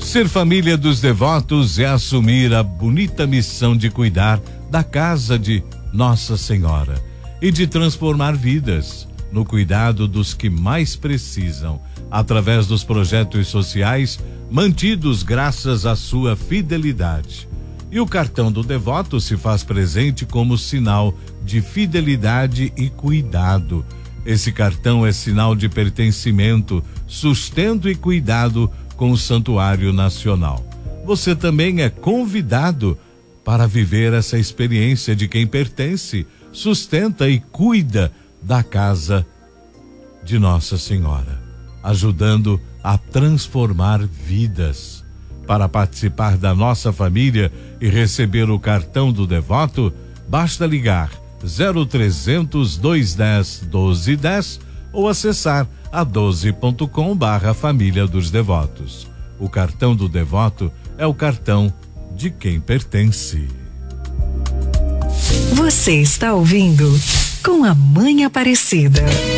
Ser família dos devotos é assumir a bonita missão de cuidar da casa de Nossa Senhora e de transformar vidas no cuidado dos que mais precisam, através dos projetos sociais mantidos graças à sua fidelidade. E o cartão do devoto se faz presente como sinal de fidelidade e cuidado. Esse cartão é sinal de pertencimento, sustento e cuidado com o Santuário Nacional. Você também é convidado para viver essa experiência de quem pertence, sustenta e cuida da casa de Nossa Senhora, ajudando a transformar vidas. Para participar da nossa família e receber o cartão do devoto, basta ligar 0300 210 1210 ou acessar a 12.com/família dos devotos. O cartão do devoto é o cartão de quem pertence. Você está ouvindo Com a Mãe Aparecida.